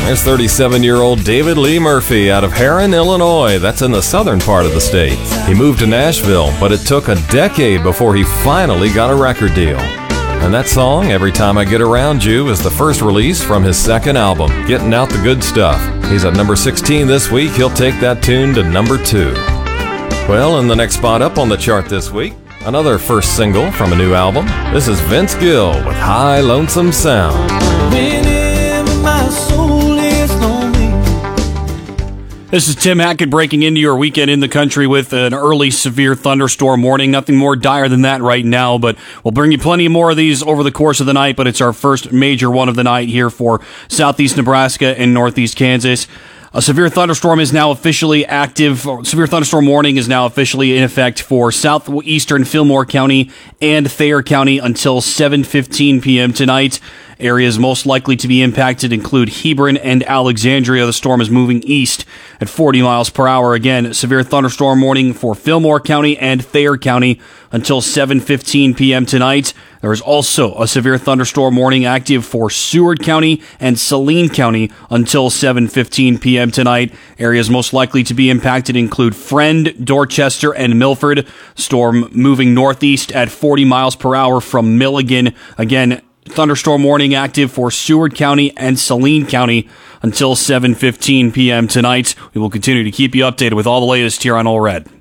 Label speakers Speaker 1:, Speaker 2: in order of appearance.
Speaker 1: There's 37-year-old David Lee Murphy out of Herrin, Illinois. That's in the southern part of the state. He moved to Nashville, but it took a decade before he finally got a record deal. And that song, Every Time I Get Around You, is the first release from his second album, Getting Out the Good Stuff. He's at number 16 this week. He'll take that tune to number 2. Well, in the next spot up on the chart this week, another first single from a new album. This is Vince Gill with High Lonesome Sound.
Speaker 2: Whenever my soul is lonely.
Speaker 3: This is Tim Hackett breaking into your weekend in the country with an early severe thunderstorm warning. Nothing more dire than that right now, but we'll bring you plenty more of these over the course of the night, but it's our first major one of the night here for southeast Nebraska and northeast Kansas. A severe thunderstorm is now officially active. Severe thunderstorm warning is now officially in effect for southeastern Fillmore County and Thayer County until 7:15 p.m. tonight. Areas most likely to be impacted include Hebron and Alexandria. The storm is moving east at 40 miles per hour. Again, severe thunderstorm warning for Fillmore County and Thayer County until 7:15 p.m. tonight. There is also a severe thunderstorm warning active for Seward County and Saline County until 7:15 p.m. tonight. Areas most likely to be impacted include Friend, Dorchester, and Milford. Storm moving northeast at 40 miles per hour from Milligan. Again, thunderstorm warning active for Seward County and Saline County until 7:15 p.m. tonight. We will continue to keep you updated with all the latest here on All Red.